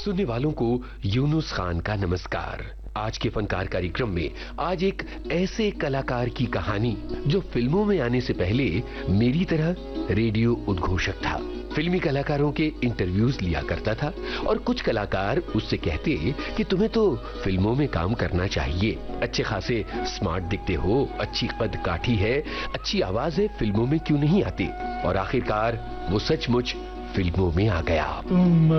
सुनने वालों को यूनुस खान का नमस्कार। आज के फनकार कार्यक्रम में आज एक ऐसे कलाकार की कहानी जो फिल्मों में आने से पहले मेरी तरह रेडियो उद्घोषक था। फिल्मी कलाकारों के इंटरव्यूज लिया करता था और कुछ कलाकार उससे कहते कि तुम्हें तो फिल्मों में काम करना चाहिए, अच्छे खासे स्मार्ट दिखते हो, अच्छी कद काठी है, अच्छी आवाज है, फिल्मों में क्यों नहीं आते। और आखिरकार वो सचमुच फिल्मों में आ गया। तुम